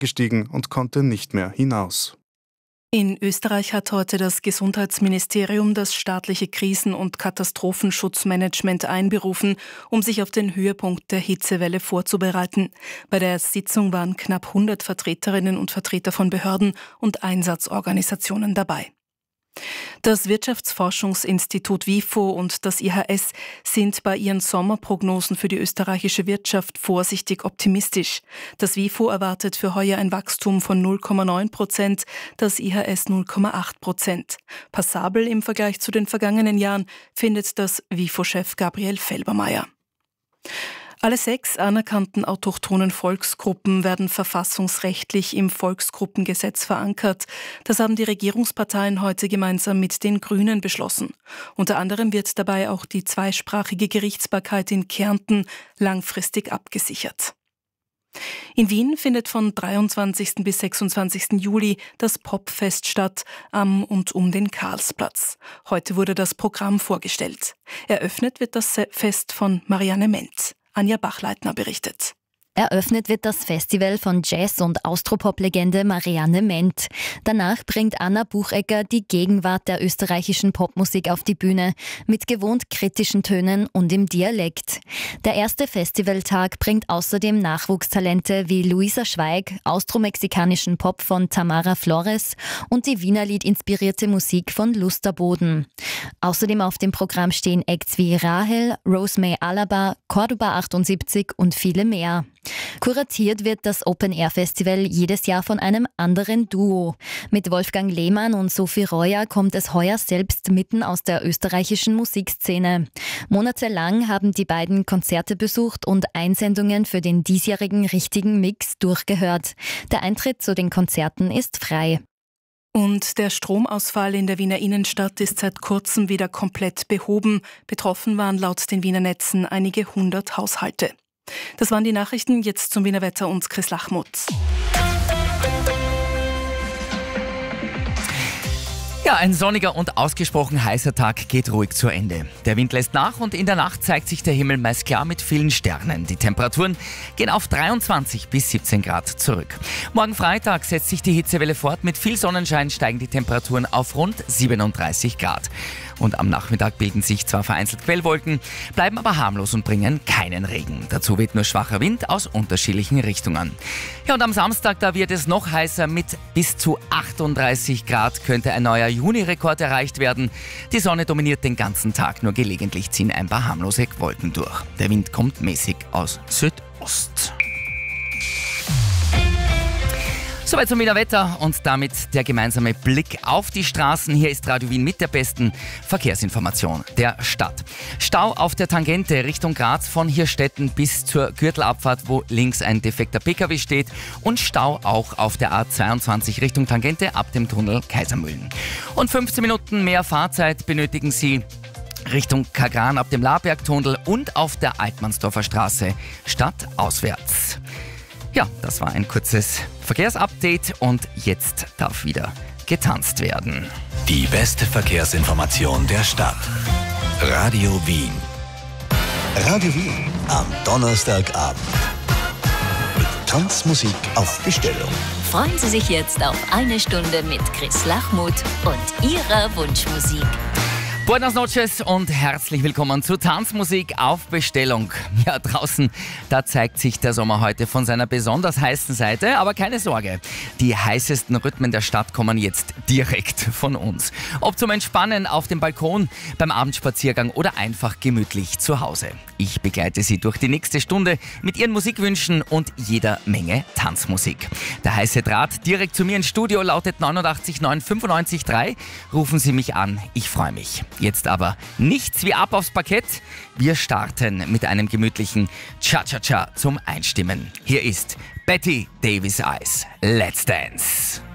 gestiegen und konnte nicht mehr hinaus. In Österreich hat heute das Gesundheitsministerium das staatliche Krisen- und Katastrophenschutzmanagement einberufen, um sich auf den Höhepunkt der Hitzewelle vorzubereiten. Bei der Sitzung waren knapp 100 Vertreterinnen und Vertreter von Behörden und Einsatzorganisationen dabei. Das Wirtschaftsforschungsinstitut WIFO und das IHS sind bei ihren Sommerprognosen für die österreichische Wirtschaft vorsichtig optimistisch. Das WIFO erwartet für heuer ein Wachstum von 0,9%, das IHS 0,8%. Passabel im Vergleich zu den vergangenen Jahren findet das WIFO-Chef Gabriel Felbermayr. Alle 6 anerkannten autochthonen Volksgruppen werden verfassungsrechtlich im Volksgruppengesetz verankert. Das haben die Regierungsparteien heute gemeinsam mit den Grünen beschlossen. Unter anderem wird dabei auch die zweisprachige Gerichtsbarkeit in Kärnten langfristig abgesichert. In Wien findet von 23. bis 26. Juli das Popfest statt, am und um den Karlsplatz. Heute wurde das Programm vorgestellt. Eröffnet wird das Fest von Marianne Ment. Anja Bachleitner berichtet. Eröffnet wird das Festival von Jazz- und Austropop-Legende Marianne Ment. Danach bringt Anna Buchecker die Gegenwart der österreichischen Popmusik auf die Bühne, mit gewohnt kritischen Tönen und im Dialekt. Der erste Festivaltag bringt außerdem Nachwuchstalente wie Luisa Schweig, austromexikanischen Pop von Tamara Flores und die Wienerlied-inspirierte Musik von Lusterboden. Außerdem auf dem Programm stehen Acts wie Rahel, Rosemary Alaba, Cordoba 78 und viele mehr. Kuratiert wird das Open-Air-Festival jedes Jahr von einem anderen Duo. Mit Wolfgang Lehmann und Sophie Reuer kommt es heuer selbst mitten aus der österreichischen Musikszene. Monatelang haben die beiden Konzerte besucht und Einsendungen für den diesjährigen richtigen Mix durchgehört. Der Eintritt zu den Konzerten ist frei. Und der Stromausfall in der Wiener Innenstadt ist seit kurzem wieder komplett behoben. Betroffen waren laut den Wiener Netzen einige 100 Haushalte. Das waren die Nachrichten, jetzt zum Wiener Wetter und Chris Lachmuth. Ja, ein sonniger und ausgesprochen heißer Tag geht ruhig zu Ende. Der Wind lässt nach und in der Nacht zeigt sich der Himmel meist klar mit vielen Sternen. Die Temperaturen gehen auf 23 bis 17 Grad zurück. Morgen Freitag setzt sich die Hitzewelle fort. Mit viel Sonnenschein steigen die Temperaturen auf rund 37 Grad. Und am Nachmittag bilden sich zwar vereinzelt Quellwolken, bleiben aber harmlos und bringen keinen Regen. Dazu weht nur schwacher Wind aus unterschiedlichen Richtungen. Ja, und am Samstag, da wird es noch heißer. Mit bis zu 38 Grad könnte ein neuer Juni-Rekord erreicht werden. Die Sonne dominiert den ganzen Tag, nur gelegentlich ziehen ein paar harmlose Wolken durch. Der Wind kommt mäßig aus Südost. Soweit zum Wiener Wetter und damit der gemeinsame Blick auf die Straßen. Hier ist Radio Wien mit der besten Verkehrsinformation der Stadt. Stau auf der Tangente Richtung Graz von Hirstetten bis zur Gürtelabfahrt, wo links ein defekter Pkw steht, und Stau auch auf der A22 Richtung Tangente ab dem Tunnel Kaisermühlen. Und 15 Minuten mehr Fahrzeit benötigen Sie Richtung Kagran ab dem Labergtunnel und auf der Altmannsdorfer Straße stadtauswärts. Ja, das war ein kurzes Verkehrsupdate und jetzt darf wieder getanzt werden. Die beste Verkehrsinformation der Stadt. Radio Wien. Radio Wien am Donnerstagabend. Mit Tanzmusik auf Bestellung. Freuen Sie sich jetzt auf eine Stunde mit Chris Lachmuth und Ihrer Wunschmusik. Buenas noches und herzlich willkommen zu Tanzmusik auf Bestellung. Ja, draußen, da zeigt sich der Sommer heute von seiner besonders heißen Seite, aber keine Sorge, die heißesten Rhythmen der Stadt kommen jetzt direkt von uns. Ob zum Entspannen auf dem Balkon, beim Abendspaziergang oder einfach gemütlich zu Hause. Ich begleite Sie durch die nächste Stunde mit Ihren Musikwünschen und jeder Menge Tanzmusik. Der heiße Draht direkt zu mir ins Studio lautet 89 9 95 3. Rufen Sie mich an, ich freue mich. Jetzt aber nichts wie ab aufs Parkett. Wir starten mit einem gemütlichen Cha-Cha-Cha zum Einstimmen. Hier ist Betty Davis Eyes. Let's Dance.